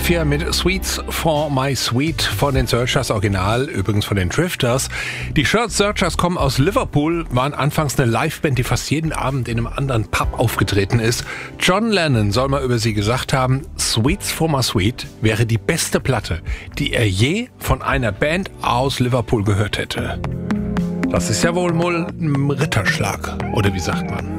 SWR4 mit Sweets for My Sweet von den Searchers, Original übrigens von den Drifters. Die Searchers kommen aus Liverpool, waren anfangs eine Liveband, die fast jeden Abend in einem anderen Pub aufgetreten ist. John Lennon soll mal über sie gesagt haben, Sweets for My Sweet wäre die beste Platte, die er je von einer Band aus Liverpool gehört hätte. Das ist ja wohl ein Ritterschlag, oder wie sagt man?